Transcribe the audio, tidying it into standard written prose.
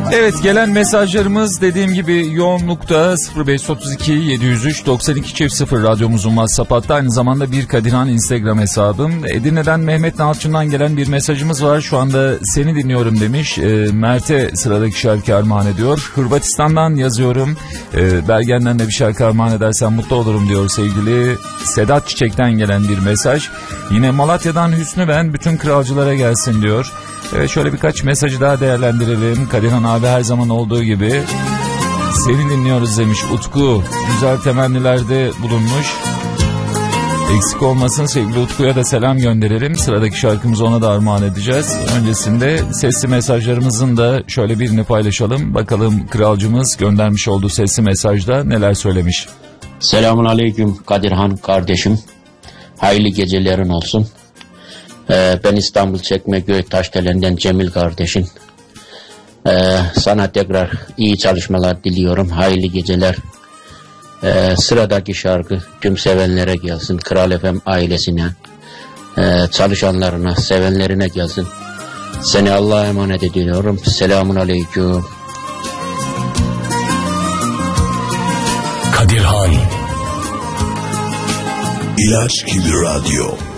Evet, gelen mesajlarımız dediğim gibi yoğunlukta. 0532 703 92 0 radyomuzun WhatsApp hattı, aynı zamanda bir Kadirhan Instagram hesabım. Edirne'den Mehmet Nalçın'dan gelen bir mesajımız var. Şu anda seni dinliyorum demiş. Mert'e sıradaki şarkı armağan ediyor. Hırvatistan'dan yazıyorum. Bergen'den de bir şarkı armağan edersen mutlu olurum diyor sevgili Sedat Çiçek'ten gelen bir mesaj. Yine Malatya'dan Hüsnü ben, bütün kralcılara gelsin diyor. Evet, şöyle birkaç mesajı daha değerlendirelim. Kadirhan abi her zaman olduğu gibi seni dinliyoruz demiş Utku. Güzel temennilerde bulunmuş. Eksik olmasın, sevgili Utku'ya da selam gönderelim. Sıradaki şarkımızı ona da armağan edeceğiz. Öncesinde sesli mesajlarımızın da şöyle birini paylaşalım. Bakalım kralcımız göndermiş olduğu sesli mesajda neler söylemiş. Selamun aleyküm Kadirhan kardeşim. Hayırlı gecelerin olsun. Ben İstanbul Çekmeköy Taşdelen'den Cemil kardeşim. Sana tekrar iyi çalışmalar diliyorum. Hayırlı geceler. Sıradaki şarkı tüm sevenlere gelsin. Kral FM ailesine, çalışanlarına, sevenlerine gelsin. Seni Allah'a emanet ediyorum. Selamun aleyküm. Kadirhan İlaç gibi radyo.